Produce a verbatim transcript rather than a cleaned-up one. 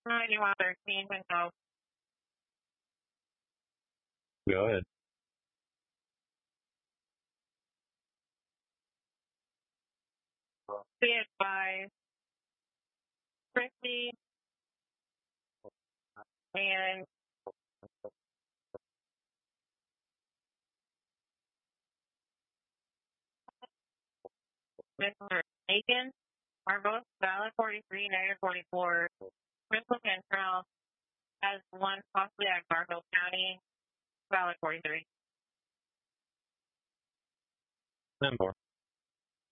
ninety-one thirteen, Window. Go ahead. Be advised, Christy and Mister Aiken are both valid forty-three, negative forty-four. Principal Cantrell has one possibly at Garfield County, valid forty-three. ten four.